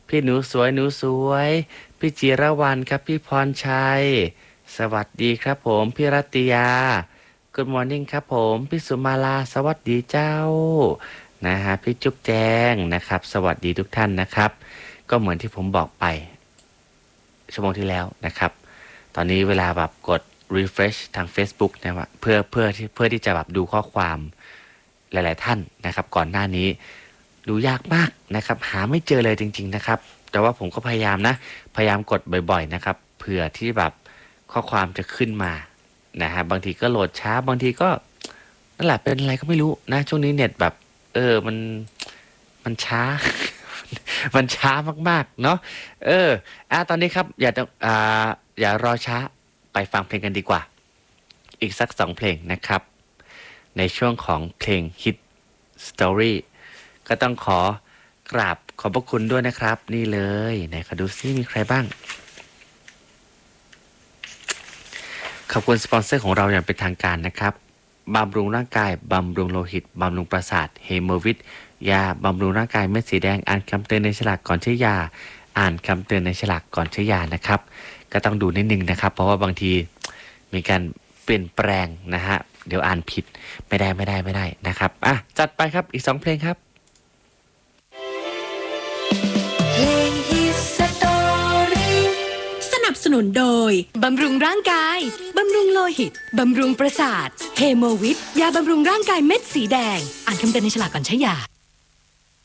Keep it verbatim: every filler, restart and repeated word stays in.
พี่หนูสวยหนูสวยพี่จิรวรรณครับพี่พรชัยสวัสดีครับผมพี่รัตยา Good morning ครับผมพี่สุมาลาสวัสดีเจ้านะฮะพี่จุ๊บแจงนะครับสวัสดีทุกท่านนะครับก็เหมือนที่ผมบอกไปชั่วโมงที่แล้วนะครับตอนนี้เวลาแบบกด refresh ทาง Facebook นะว่าเพื่อเพื่อที่เพื่อที่จะแบบดูข้อความหลายๆท่านนะครับก่อนหน้านี้ดูยากมากนะครับหาไม่เจอเลยจริงๆนะครับแต่ว่าผมก็พยายามนะพยายามกดบ่อยๆนะครับเผื่อที่แบบข้อความจะขึ้นมานะฮะบางทีก็โหลดช้าบางทีก็นั่นแหละเป็นอะไรก็ไม่รู้นะช่วงนี้เน็ตแบบเออมันมันช้า มันช้ามากๆเนาะเอออ่ะตอนนี้ครับอย่าต้องอ่าอย่ารอช้าไปฟังเพลงกันดีกว่าอีกสักสองเพลงนะครับในช่วงของเพลง Hit Story ก็ต้องขอกราบขอบพระคุณด้วยนะครับนี่เลยไหนขอดูซิมีใครบ้างขอบคุณสปอนเซอร์ของเราอย่างเป็นทางการนะครับบำรุงร่างกายบำรุงโลหิตบำรุงประสาทเฮโมวิตยาบำรุงร่างกายเม็ดสีแดงอ่านคำเตือนในฉลากก่อนใช้ยาอ่านคำเตือนในฉลากก่อนใช้ยานะครับก็ต้องดูนิดนึงนะครับเพราะว่าบางทีมีการเปลี่ยนแปลงนะฮะเดี๋ยวอ่านผิดไม่ได้ไม่ได้ไม่ได้นะครับอ่ะจัดไปครับอีกสองเพลงครับเพลง Hit Story สนับสนุนโดยบำรุงร่างกายบำรุงโลหิตบำรุงประสาทเฮโมวิทยาบำรุงร่างกายเม็ดสีแดงอ่านคำเตือนในฉลากก่อนใช้ยา